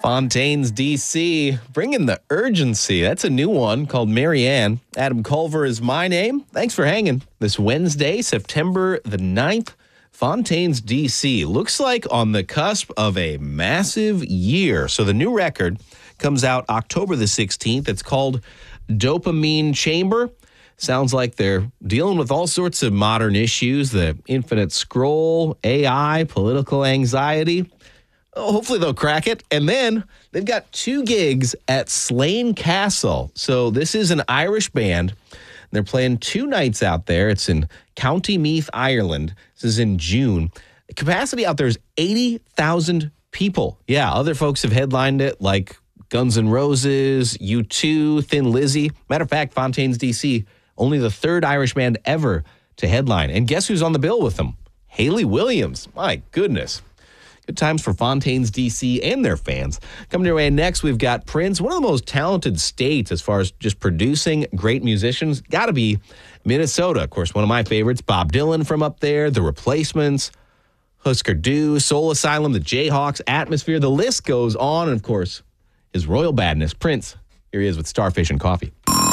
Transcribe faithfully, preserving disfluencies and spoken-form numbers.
Fontaines, D C, bringing the urgency. That's a new one called Marianne. Adam Culver is my name. Thanks for hanging. This Wednesday, September the ninth, Fontaines, D C looks like on the cusp of a massive year. So the new record comes out October the sixteenth. It's called Dopamine Chamber. Sounds like they're dealing with all sorts of modern issues, the infinite scroll, A I, political anxiety. Oh, hopefully they'll crack it. And then they've got two gigs at Slane Castle. So this is an Irish band. They're playing two nights out there. It's in County Meath, Ireland. This is in June. The capacity out there is eighty thousand people. Yeah, other folks have headlined it like Guns N' Roses, U two, Thin Lizzy. Matter of fact, Fontaines, D C, only the third Irish band ever to headline. And guess who's on the bill with them? Hayley Williams. My goodness. Good times for Fontaines, D C and their fans. Coming your way next, we've got Prince, one of the most talented states as far as just producing great musicians. Got to be Minnesota. Of course, one of my favorites, Bob Dylan from up there, The Replacements, Husker Du, Soul Asylum, the Jayhawks, Atmosphere. The list goes on. And, of course, his royal badness, Prince. Here he is with Starfish and Coffee.